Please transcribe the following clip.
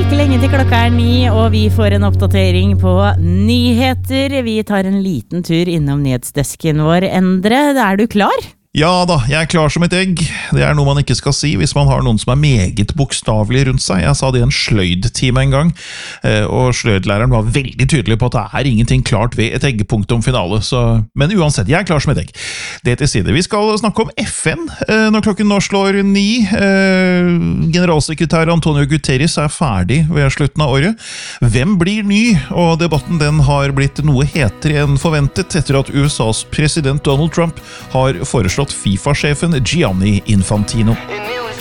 ikke lenge til klokka 9, og vi får en oppdatering på nyheter. Vi tar en liten tur innom nyhetsdesken vår. Endre, er du klar? Ja da, jeg klar som et egg. Det noe man ikke skal si hvis man har noen som meget bokstavelig rundt seg. Jeg sa det i en sløydtime en gang, og sløydlæreren var veldig tydelig på at det ingenting klart ved et eggpunktum finale. Men uansett, jeg klar som et egg. Det til side. Vi skal snakke om FN når klokken nå slår 9. Generalsekretær Antonio Guterres ferdig ved slutten av året. Hvem blir ny? Og debatten den har blitt noe hetere enn forventet etter at USAs president Donald Trump har foreslått FIFA-sjefen Gianni Infantino.